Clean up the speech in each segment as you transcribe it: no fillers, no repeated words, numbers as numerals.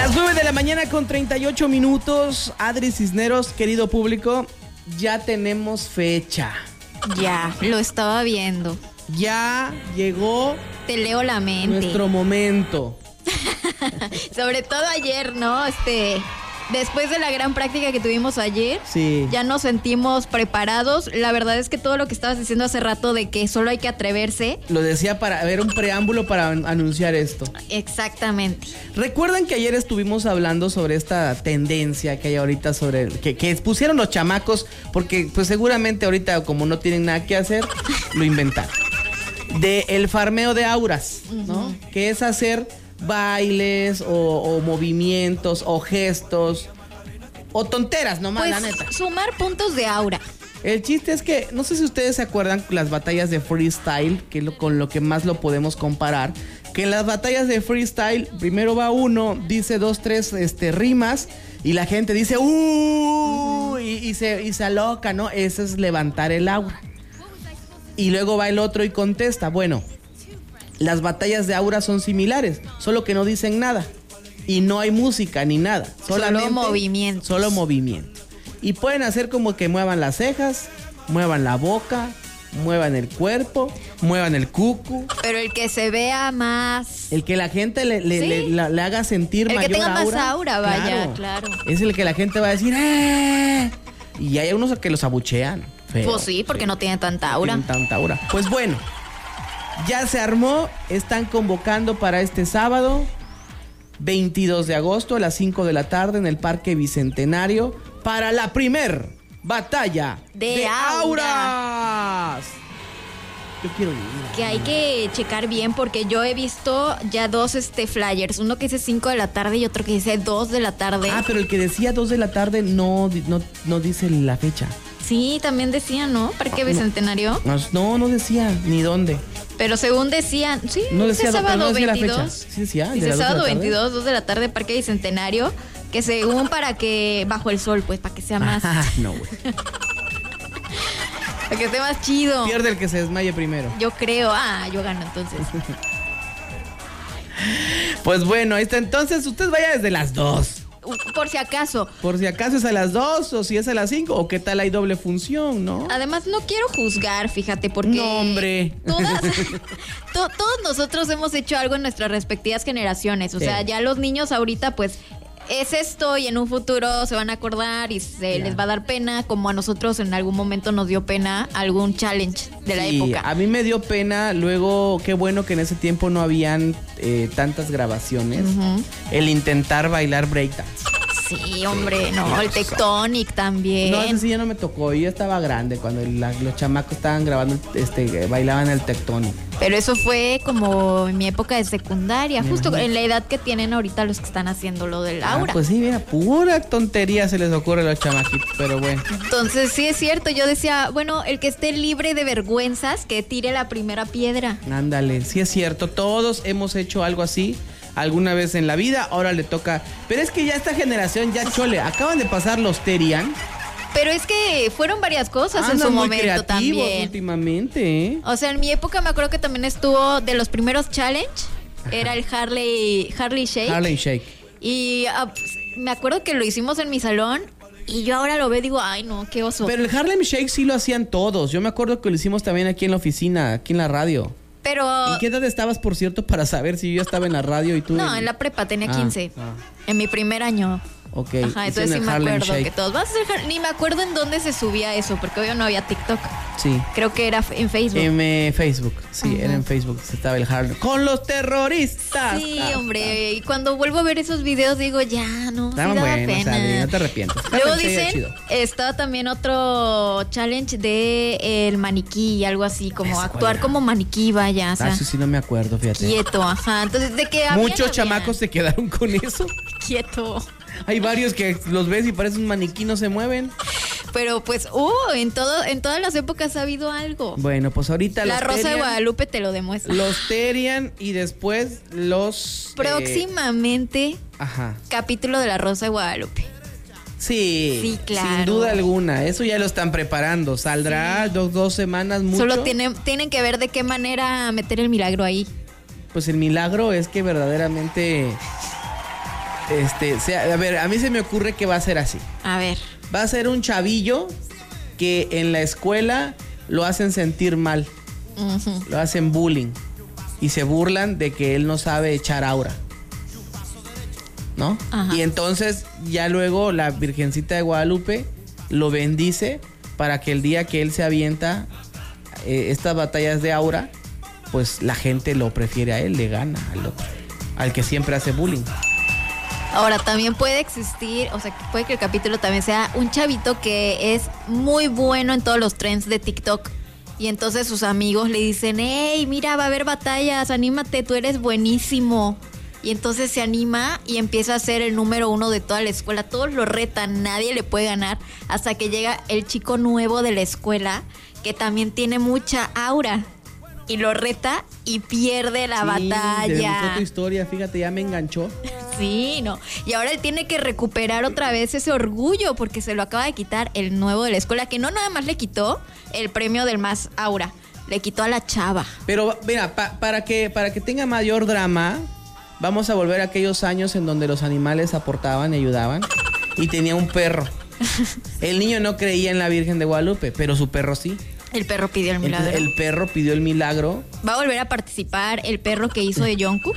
Las 9 de la mañana con 38 minutos. Adri Cisneros, querido público, ya tenemos fecha. Ya, lo estaba viendo. Ya llegó. Te leo la mente. Nuestro momento. Sobre todo ayer, ¿no? Después de la gran práctica que tuvimos ayer, sí, ya nos sentimos preparados. La verdad es que todo lo que estabas diciendo hace rato de que solo hay que atreverse. Lo decía para ver un preámbulo para anunciar esto. Exactamente. ¿Recuerdan que ayer estuvimos hablando sobre esta tendencia que hay ahorita sobre que pusieron los chamacos? Porque pues seguramente ahorita como no tienen nada que hacer, lo inventaron. De el farmeo de auras, ¿no? Que es hacer bailes o movimientos o gestos o tonteras nomás, pues, la neta. Sumar puntos de aura. El chiste es que, no sé si ustedes se acuerdan las batallas de freestyle, que es con lo que más lo podemos comparar, que en las batallas de freestyle primero va uno, dice 2, 3 rimas y la gente dice y se aloca, ¿no? Eso es levantar el aura. Y luego va el otro y contesta. Bueno, las batallas de aura son similares, solo que no dicen nada. Y no hay música ni nada. Solo movimiento. Solo movimiento. Y pueden hacer como que muevan las cejas, muevan la boca, muevan el cuerpo, muevan el cucu. Pero el que se vea más... El que la gente le haga sentir mayor aura. El que tenga más aura, vaya, claro. Es el que la gente va a decir ¡eh! Y hay unos que los abuchean. Feo, pues sí, porque no tienen tanta aura. No tienen tanta aura. Pues bueno, ya se armó, están convocando para este sábado, 22 de agosto a las 5 de la tarde en el Parque Bicentenario para la primer batalla de auras. Yo quiero ir. Que hay que checar bien porque yo he visto ya dos flyers, uno que dice 5 de la tarde y otro que dice 2 de la tarde. Ah, pero el que decía 2 de la tarde no dice la fecha. Sí, también decía, ¿no? Parque Bicentenario. No decía ni dónde. Pero según decían, sí, no decía, sábado no decía 22. La fecha. Sí decía. Dice sábado 22, 2 de la tarde, Parque Bicentenario, que según para que bajo el sol, pues para que sea más. No, güey. Para que esté más chido. Pierde el que se desmaye primero. Yo creo. Yo gano entonces. Pues bueno, ahí está. Entonces usted vaya desde las 2. Por si acaso. Por si acaso es a las 2 o si es a las 5 o qué tal hay doble función, ¿no? Además no quiero juzgar, fíjate, porque... No, hombre. Todos nosotros hemos hecho algo en nuestras respectivas generaciones. O sea, ya los niños ahorita pues es esto y en un futuro se van a acordar y les va a dar pena, como a nosotros en algún momento nos dio pena algún challenge de la época. A mí me dio pena, luego qué bueno que en ese tiempo no habían tantas grabaciones, el intentar bailar breakdance. Sí, hombre, no, el Tectonic también. No, eso sí ya no me tocó, yo estaba grande cuando los chamacos estaban grabando, bailaban el Tectonic. Pero eso fue como en mi época de secundaria, justo en la edad que tienen ahorita los que están haciendo lo del aura. Pues sí, mira, pura tontería se les ocurre a los chamaquitos, pero bueno. Entonces sí es cierto, yo decía, bueno, el que esté libre de vergüenzas, que tire la primera piedra. Ándale, sí es cierto, todos hemos hecho algo así alguna vez en la vida, ahora le toca. Pero es que ya esta generación, ya chole, acaban de pasar los Terian. Pero es que fueron varias cosas en su momento también. Últimamente, ¿eh? O sea, en mi época me acuerdo que también estuvo de los primeros challenge. Ajá. Era el Harley Shake. Harley Shake. Y pues, me acuerdo que lo hicimos en mi salón. Y yo ahora lo veo y digo, ay no, qué oso. Pero el Harlem Shake sí lo hacían todos. Yo me acuerdo que lo hicimos también aquí en la oficina, aquí en la radio. Pero... ¿En qué edad estabas, por cierto, para saber si yo ya estaba en la radio y tú? No, en la prepa tenía 15. En mi primer año. Ok. Ajá, entonces sí me acuerdo que todos. Vas a hacer ni me acuerdo en dónde se subía eso, porque obvio no había TikTok. Sí. Creo que era en Facebook. En Facebook, sí, era en Facebook. Estaba el Harlem. ¡Con los terroristas! Sí, hombre. Y cuando vuelvo a ver esos videos digo, ya, no, sí daba pena. Sale, no te arrepientes. Luego dicen, estaba también otro challenge de el maniquí, algo así, como actuar como maniquí, vaya. O sea, sí, no me acuerdo, fíjate. Quieto, ajá. Entonces, ¿de qué muchos chamacos se quedaron con eso. Quieto. Hay varios que los ves y parecen un maniquí, no se mueven. Pero pues, en todas las épocas ha habido algo. Bueno, pues ahorita La Rosa de Guadalupe te lo demuestra. Los Terian y después los... Próximamente, capítulo de La Rosa de Guadalupe. Sí, claro. Sin duda alguna, eso ya lo están preparando. Saldrá 2 semanas mucho. Solo tienen que ver de qué manera meter el milagro ahí. Pues el milagro es que verdaderamente A ver, a mí se me ocurre que va a ser así. A ver. Va a ser un chavillo que en la escuela lo hacen sentir mal. Uh-huh. Lo hacen bullying. Y se burlan de que él no sabe echar aura, ¿no? Ajá. Y entonces ya luego la Virgencita de Guadalupe lo bendice para que el día que él se avienta estas batallas de aura, pues la gente lo prefiere a él, le gana al otro, al que siempre hace bullying. Ahora, también puede existir, o sea, puede que el capítulo también sea un chavito que es muy bueno en todos los trends de TikTok. Y entonces sus amigos le dicen, hey, mira, va a haber batallas, anímate, tú eres buenísimo. Y entonces se anima y empieza a ser el número 1 de toda la escuela. Todos lo retan, nadie le puede ganar. Hasta que llega el chico nuevo de la escuela, que también tiene mucha aura. Y lo reta y pierde la batalla. Me gustó tu historia, fíjate, ya me enganchó. Sí, no. Y ahora él tiene que recuperar otra vez ese orgullo porque se lo acaba de quitar el nuevo de la escuela, que no nada más le quitó el premio del más aura, le quitó a la chava. Pero mira, para que tenga mayor drama, vamos a volver a aquellos años en donde los animales aportaban y ayudaban y tenía un perro. El niño no creía en la Virgen de Guadalupe, pero su perro sí. El perro pidió el milagro. Entonces, el perro pidió el milagro. ¿Va a volver a participar el perro que hizo de Jungkook?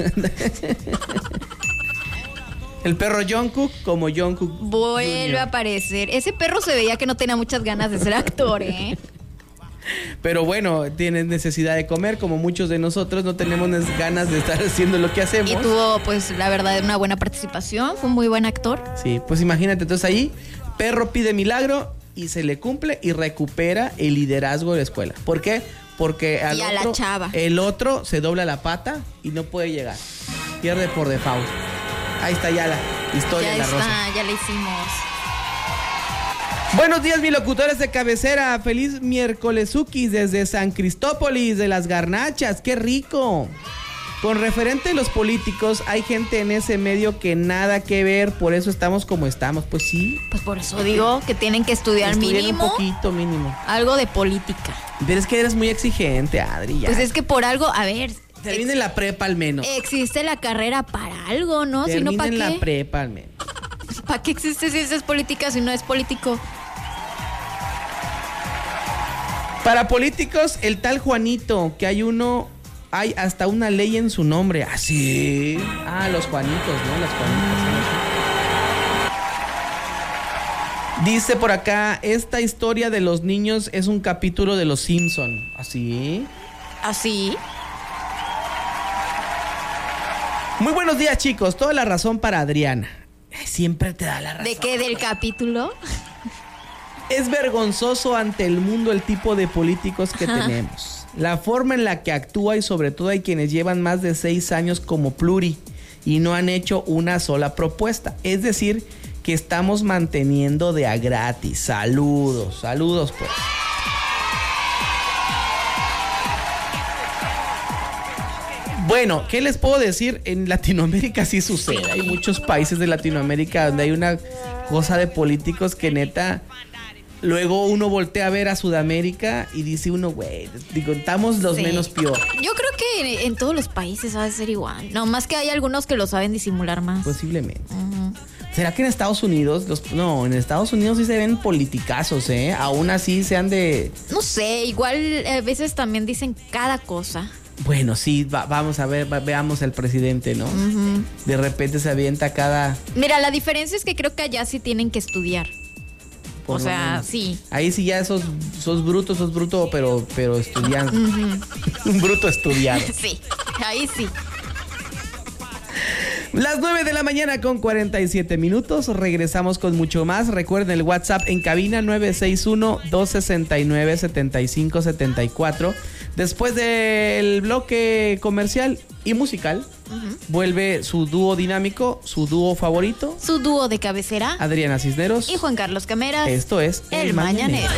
El perro Jungkook como Jungkook vuelve Junior. a aparecer. Ese perro se veía que no tenía muchas ganas de ser actor, ¿eh? Pero bueno, tiene necesidad de comer, como muchos de nosotros no tenemos ganas de estar haciendo lo que hacemos. Y tuvo, pues, la verdad, una buena participación. Fue un muy buen actor. Sí, pues imagínate, entonces ahí, perro pide milagro y se le cumple y recupera el liderazgo de la escuela. ¿Por qué? Porque al otro, la chava. El otro se dobla la pata y no puede llegar. Pierde por default. Ahí está ya la historia de la rosa. Ya la hicimos. Buenos días, mis locutores de cabecera. Feliz miércolesukis desde San Cristópolis de las Garnachas. ¡Qué rico! Con referente a los políticos, hay gente en ese medio que nada que ver, por eso estamos como estamos. Pues sí. Pues por eso digo que tienen que estudiar mínimo. Un poquito mínimo. Algo de política. Pero es que eres muy exigente, Adri. Ya. Pues es que por algo, a ver. Termine la prepa al menos. Existe la carrera para algo, ¿no? Termine Si no, ¿para qué? la prepa al menos. ¿Para qué existe ciencias políticas si no es político? Para políticos, el tal Juanito, que hay hasta una ley en su nombre. ¿Ah, sí? Ah, los Juanitos, ¿no? Los Juanitos. Dice por acá, esta historia de los niños es un capítulo de Los Simpson. ¿Así? ¿Así? Muy buenos días, chicos. Toda la razón para Adriana. Siempre te da la razón. ¿De qué? ¿Del capítulo? Es vergonzoso ante el mundo el tipo de políticos que tenemos. La forma en la que actúa y sobre todo hay quienes llevan más de 6 años como pluri y no han hecho una sola propuesta. Es decir, que estamos manteniendo de a gratis. Saludos, saludos pues. Bueno, ¿qué les puedo decir? En Latinoamérica sí sucede. Hay muchos países de Latinoamérica donde hay una cosa de políticos que neta... Luego uno voltea a ver a Sudamérica y dice uno, güey, digo, estamos los menos peor. Yo creo que en todos los países va a ser igual. No, más que hay algunos que lo saben disimular más. Posiblemente. Uh-huh. ¿Será que en Estados Unidos? No, en Estados Unidos sí se ven politicazos, ¿eh? Aún así sean de... No sé, igual a veces también dicen cada cosa. Bueno, sí, vamos a ver, veamos al presidente, ¿no? Uh-huh. De repente se avienta cada... Mira, la diferencia es que creo que allá sí tienen que estudiar. O sea, sí. Ahí sí ya sos bruto, pero estudiando. Uh-huh. Un bruto estudiado. Sí, ahí sí. Las 9 de la mañana con 47 minutos. Regresamos con mucho más. Recuerden el WhatsApp en cabina 961-269-7574. Después del bloque comercial y musical, vuelve su dúo dinámico, su dúo favorito. Su dúo de cabecera. Adriana Cisneros. Y Juan Carlos Cameras. Esto es El Mañanero.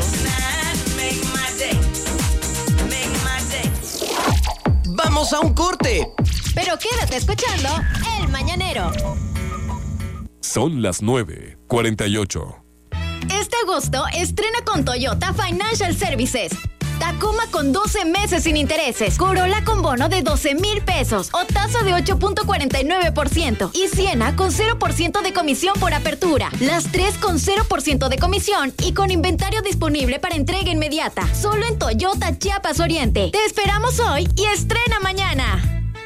¡Vamos a un corte! Pero quédate escuchando El Mañanero. Son las 9:48. Este agosto estrena con Toyota Financial Services. Tacoma con 12 meses sin intereses. Corolla con bono de 12,000 pesos o tasa de 8.49%. Y Siena con 0% de comisión por apertura. Las tres con 0% de comisión y con inventario disponible para entrega inmediata. Solo en Toyota Chiapas Oriente. Te esperamos hoy y estrena mañana.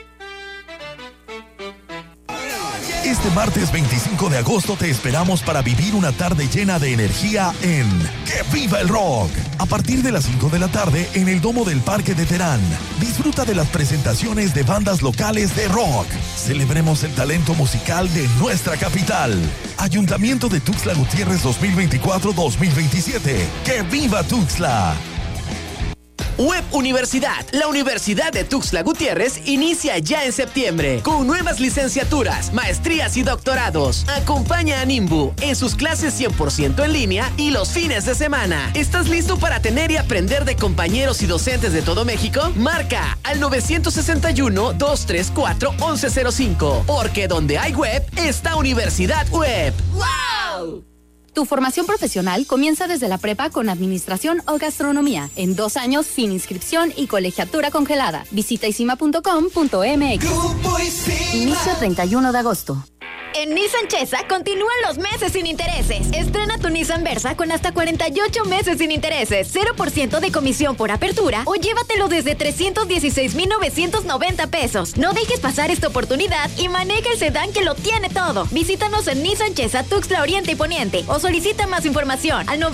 Este martes 25 de agosto te esperamos para vivir una tarde llena de energía en ¡Que Viva el Rock! A partir de las 5 de la tarde en el Domo del Parque de Terán. Disfruta de las presentaciones de bandas locales de rock. Celebremos el talento musical de nuestra capital. Ayuntamiento de Tuxtla Gutiérrez 2024-2027. ¡Que viva Tuxtla! Web Universidad, la Universidad de Tuxtla Gutiérrez, inicia ya en septiembre con nuevas licenciaturas, maestrías y doctorados. Acompaña a Nimbu en sus clases 100% en línea y los fines de semana. ¿Estás listo para tener y aprender de compañeros y docentes de todo México? Marca al 961-234-1105, porque donde hay web, está Universidad Web. ¡Wow! Tu formación profesional comienza desde la prepa con administración o gastronomía, en 2 años sin inscripción y colegiatura congelada. Visita isima.com.mx. Inicio 31 de agosto. En Nissan Chesa continúan los meses sin intereses. Estrena tu Nissan Versa con hasta 48 meses sin intereses, 0% de comisión por apertura o llévatelo desde 316,990 pesos. No dejes pasar esta oportunidad y maneja el sedán que lo tiene todo. Visítanos en Nissan Chesa, Tuxtla Oriente y Poniente o solicita más información al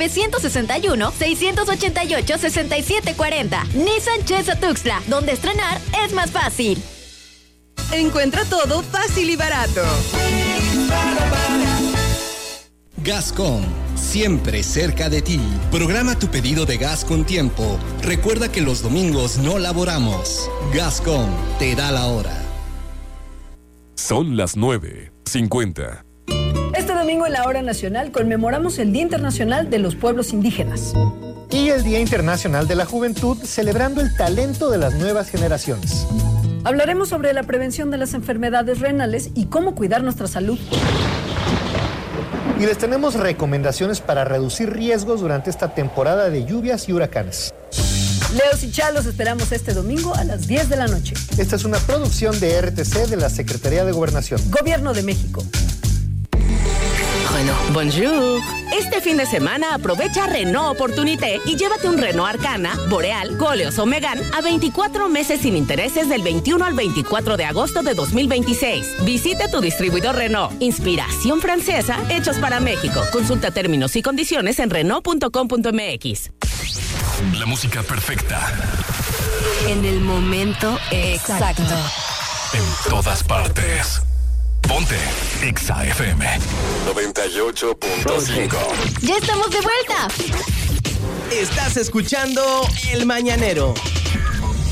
961-688-6740. Nissan Chesa Tuxtla, donde estrenar es más fácil. Encuentra todo fácil y barato. Gascom, siempre cerca de ti. Programa tu pedido de gas con tiempo. Recuerda que los domingos no laboramos. Gascom te da la hora. Son las 9:50. Este domingo en la Hora Nacional conmemoramos el Día Internacional de los Pueblos Indígenas. Y el Día Internacional de la Juventud, celebrando el talento de las nuevas generaciones. Hablaremos sobre la prevención de las enfermedades renales y cómo cuidar nuestra salud. Y les tenemos recomendaciones para reducir riesgos durante esta temporada de lluvias y huracanes. Leos y Chalos esperamos este domingo a las 10 de la noche. Esta es una producción de RTC de la Secretaría de Gobernación. Gobierno de México. Bueno, bonjour. Este fin de semana aprovecha Renault Opportunité y llévate un Renault Arcana, Boreal, Koleos o Megane a 24 meses sin intereses del 21 al 24 de agosto de 2026. Visita tu distribuidor Renault. Inspiración francesa, hechos para México. Consulta términos y condiciones en Renault.com.mx. La música perfecta. En el momento exacto. En todas partes. Ponte Exa FM 98.5. ¡Ya estamos de vuelta! Estás escuchando El Mañanero.